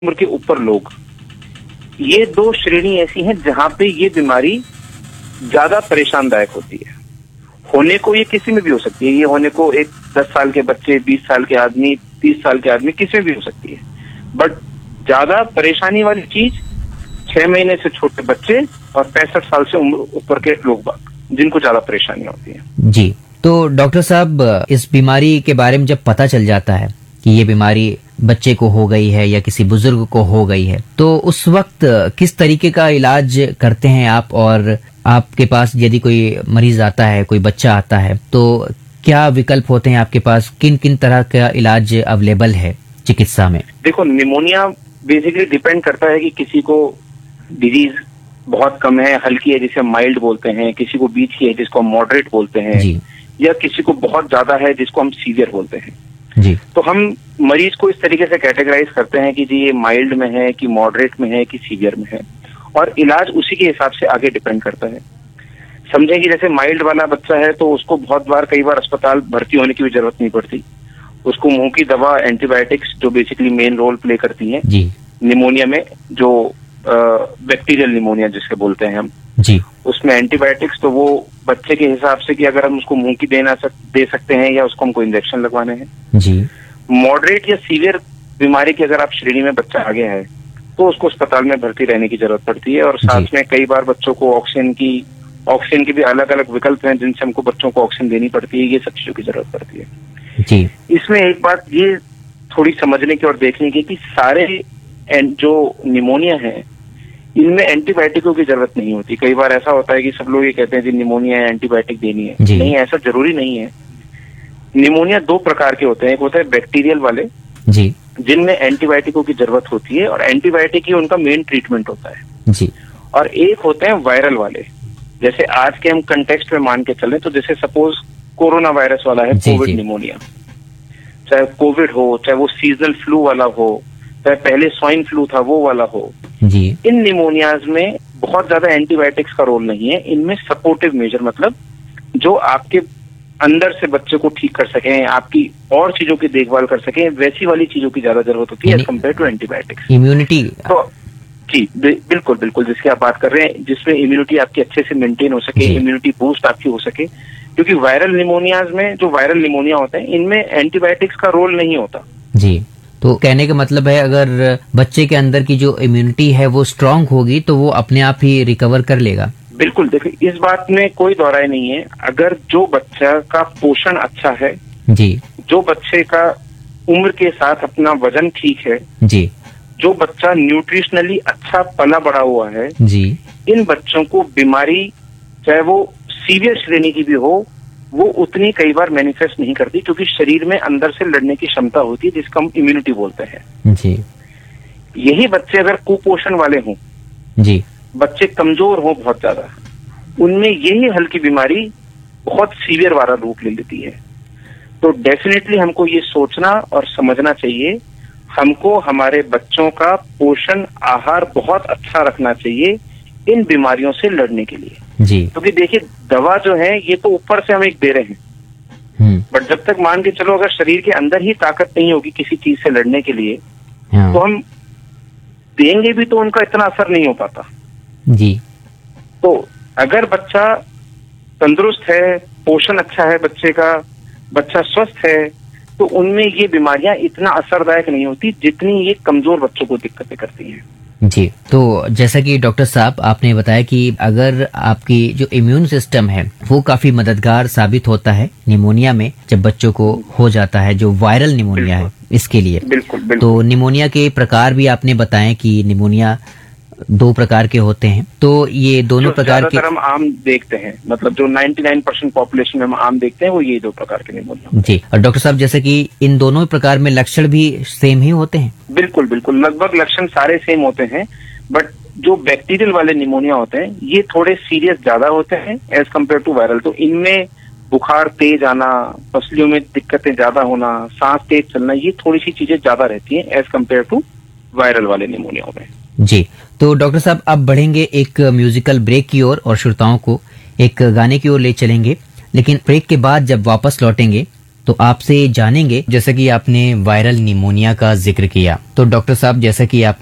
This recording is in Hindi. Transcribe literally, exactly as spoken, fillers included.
उम्र के ऊपर लोग, ये दो श्रेणी ऐसी हैं जहां पे ये बीमारी ज्यादा परेशानदायक होती है। होने को ये किसी में भी हो सकती है, ये होने को एक दस साल के बच्चे, बीस साल के आदमी, तीस साल के आदमी, किसी में भी हो सकती है। बट ज्यादा परेशानी वाली चीज छह महीने से छोटे बच्चे और पैंसठ साल से उम्र ऊपर के लोग, जिनको ज्यादा परेशानियां होती हैं। जी, तो डॉक्टर साहब, इस बीमारी के बारे में जब पता चल जाता है कि ये बीमारी बच्चे को हो गई है या किसी बुजुर्ग को हो गई है, तो उस वक्त किस तरीके का इलाज करते हैं आप? और आपके पास यदि कोई मरीज आता है, कोई बच्चा आता है, तो क्या विकल्प होते हैं आपके पास? किन किन तरह का इलाज अवेलेबल है चिकित्सा में? देखो, निमोनिया बेसिकली डिपेंड करता है कि किसी को डिजीज बहुत कम है, हल्की है, जिसे हम माइल्ड बोलते हैं, किसी को बीच की है जिसको हम मॉडरेट बोलते हैं, या किसी को बहुत ज्यादा है जिसको हम सीवियर बोलते हैं। जी। तो हम मरीज को इस तरीके से कैटेगराइज करते हैं कि जी ये माइल्ड में है, कि मॉडरेट में है, कि सीवियर में है, और इलाज उसी के हिसाब से आगे डिपेंड करता है। समझें कि जैसे माइल्ड वाला बच्चा है तो उसको बहुत बार कई बार अस्पताल भर्ती होने की भी जरूरत नहीं पड़ती। उसको मुंह की दवा, एंटीबायोटिक्स, जो बेसिकली मेन रोल प्ले करती हैं निमोनिया में, जो बैक्टीरियल निमोनिया जिसके बोलते हैं हम, जी, उसमें एंटीबायोटिक्स तो वो बच्चे के हिसाब से कि अगर हम उसको मुंह की देना सक, दे सकते हैं या उसको हमको इंजेक्शन लगवाने हैं। जी। मॉडरेट या सीवियर बीमारी की अगर आप श्रेणी में बच्चा आ गया है तो उसको अस्पताल में भर्ती रहने की जरूरत पड़ती है, और साथ में कई बार बच्चों को ऑक्सीजन की ऑक्सीजन के भी अलग अलग विकल्प हैं जिनसे हमको बच्चों को ऑक्सीजन देनी पड़ती है। ये सब चीजों की जरूरत पड़ती है। जी। इसमें एक बात ये थोड़ी समझने की और देखने की कि सारे जो निमोनिया है इनमें एंटीबायोटिकों की जरूरत नहीं होती। कई बार ऐसा होता है कि सब लोग ये कहते हैं कि निमोनिया है, एंटीबायोटिक देनी है। नहीं, ऐसा जरूरी नहीं है। निमोनिया दो प्रकार के होते हैं। एक होता है बैक्टीरियल वाले, जी, जिनमें एंटीबायोटिकों की जरूरत होती है और एंटीबायोटिक ही उनका मेन ट्रीटमेंट होता है। जी। और एक होते हैं वायरल वाले, जैसे आज के हम कंटेक्स्ट में मान के चलें तो जैसे सपोज कोरोना वायरस वाला है, कोविड निमोनिया, चाहे कोविड हो, चाहे वो सीजनल फ्लू वाला हो, चाहे पहले स्वाइन फ्लू था वो वाला हो, जी, इन निमोनियाज में बहुत ज्यादा एंटीबायोटिक्स का रोल नहीं है। इनमें सपोर्टिव मेजर, मतलब जो आपके अंदर से बच्चे को ठीक कर सकें, आपकी और चीजों की देखभाल कर सकें, वैसी वाली चीजों की ज्यादा जरूरत होती है as compare to antibiotics. Immunity, तो जी बिल्कुल बिल्कुल, जिसकी आप बात कर रहे हैं, जिसमें इम्यूनिटी आपकी अच्छे से मेंटेन हो सके, इम्यूनिटी बूस्ट आपकी हो सके। क्योंकि वायरल निमोनियाज में, जो वायरल निमोनिया होते हैं, इनमें एंटीबायोटिक्स का रोल नहीं होता। जी, तो कहने का मतलब है अगर बच्चे के अंदर की जो इम्यूनिटी है वो स्ट्रांग होगी तो वो अपने आप ही रिकवर कर लेगा। बिल्कुल, देखिए इस बात में कोई दौराय नहीं है। अगर जो बच्चा का पोषण अच्छा है, जी, जो बच्चे का उम्र के साथ अपना वजन ठीक है, जी, जो बच्चा न्यूट्रिशनली अच्छा पला बड़ा हुआ है, जी, इन बच्चों को बीमारी चाहे वो सीवियर श्रेणी की भी हो, वो उतनी कई बार मैनिफेस्ट नहीं करती, क्योंकि शरीर में अंदर से लड़ने की क्षमता होती है जिसको हम इम्यूनिटी बोलते हैं। जी। यही बच्चे अगर कुपोषण वाले हों, जी, बच्चे कमजोर हों बहुत ज्यादा, उनमें यही हल्की बीमारी बहुत सीवियर वाला रूप ले लेती है। तो डेफिनेटली हमको ये सोचना और समझना चाहिए, हमको हमारे बच्चों का पोषण आहार बहुत अच्छा रखना चाहिए इन बीमारियों से लड़ने के लिए। जी। क्योंकि देखिए, दवा जो है ये तो ऊपर से हम एक दे रहे हैं, बट जब तक मान के चलो अगर शरीर के अंदर ही ताकत नहीं होगी किसी चीज से लड़ने के लिए, तो हम देंगे भी तो उनका इतना असर नहीं हो पाता। जी। तो अगर बच्चा तंदुरुस्त है, पोषण अच्छा है बच्चे का, बच्चा स्वस्थ है, तो उनमें ये बीमारियां इतना असरदायक नहीं होती जितनी ये कमजोर बच्चों को दिक्कतें करती हैं। जी, तो जैसा कि डॉक्टर साहब आपने बताया कि अगर आपकी जो इम्यून सिस्टम है वो काफी मददगार साबित होता है निमोनिया में, जब बच्चों को हो जाता है जो वायरल निमोनिया है इसके लिए। बिल्कुल, बिल्कुल। तो निमोनिया के प्रकार भी आपने बताए कि निमोनिया दो प्रकार के होते हैं, तो ये दोनों प्रकार के हम आम देखते हैं, मतलब जो निन्यानवे परसेंट पॉपुलेशन में हम आम देखते हैं वो ये दो प्रकार के निमोनिया। जी, और डॉक्टर साहब जैसे कि इन दोनों प्रकार में लक्षण भी सेम ही होते हैं? बिल्कुल बिल्कुल, लगभग लक्षण सारे सेम होते हैं, बट जो बैक्टीरियल वाले निमोनिया होते हैं ये थोड़े सीरियस ज्यादा होते हैं एज कम्पेयर टू वायरल। तो इनमें बुखार तेज आना, पसलियों में दिक्कतें ज्यादा होना, सांस तेज चलना, ये थोड़ी सी चीजें ज्यादा रहती हैं एज कम्पेयर टू वायरल वाले निमोनिया में। जी, तो डॉक्टर साहब अब बढ़ेंगे एक म्यूजिकल ब्रेक की ओर और श्रोताओं को एक गाने की ओर ले चलेंगे, लेकिन ब्रेक के बाद जब वापस लौटेंगे तो आपसे जानेंगे, जैसे कि आपने वायरल निमोनिया का जिक्र किया, तो डॉक्टर साहब जैसा कि आप